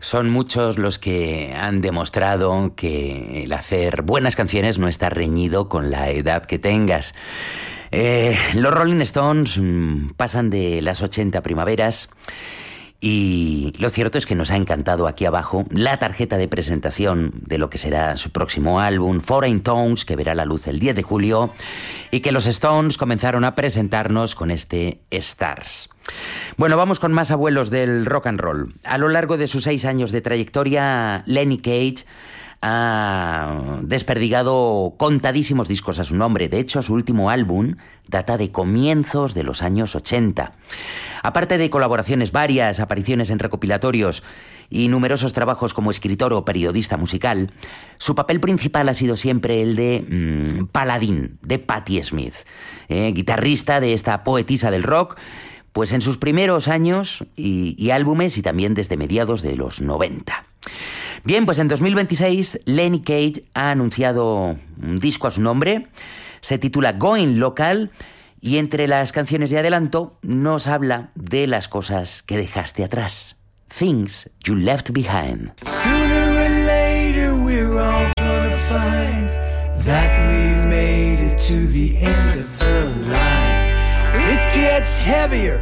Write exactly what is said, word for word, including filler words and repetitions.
Son muchos los que han demostrado que el hacer buenas canciones no está reñido con la edad que tengas. Eh, los Rolling Stones mmm, pasan de las ochenta primaveras y lo cierto es que nos ha encantado aquí abajo la tarjeta de presentación de lo que será su próximo álbum, Foreign Tones, que verá la luz el diez de julio, y que los Stones comenzaron a presentarnos con este Stars. Bueno, vamos con más abuelos del rock and roll. A lo largo de sus seis años de trayectoria, Lenny Cage ha desperdigado contadísimos discos a su nombre. De hecho, su último álbum data de comienzos de los años ochenta. Aparte de colaboraciones varias, apariciones en recopilatorios y numerosos trabajos como escritor o periodista musical, su papel principal ha sido siempre el de mmm, paladín de Patti Smith, eh, guitarrista de esta poetisa del rock, pues en sus primeros años y, y álbumes y también desde mediados de los noventa. Bien, pues en dos mil veintiséis Lenny Cage ha anunciado un disco a su nombre, se titula Going Local y entre las canciones de adelanto nos habla de las cosas que dejaste atrás. Things you left behind. Sooner or later we're all gonna find that we've made it to the end of the line. It gets heavier